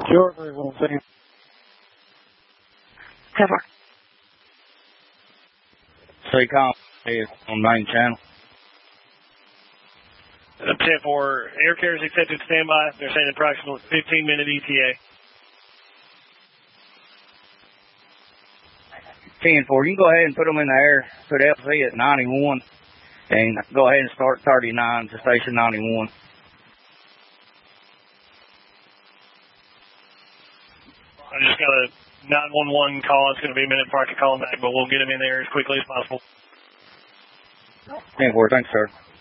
Sure, very well, thank you. Cover. Three call on main channel. 10-4, air carriers accepted standby. They're saying approximately 15-minute ETA. 10-4, you can go ahead and put them in the air, put LC at 91, and go ahead and start 39 to station 91. I just got a 911 call. It's going to be a minute before I can call them back, but we'll get them in there as quickly as possible. 10-4, thanks, sir.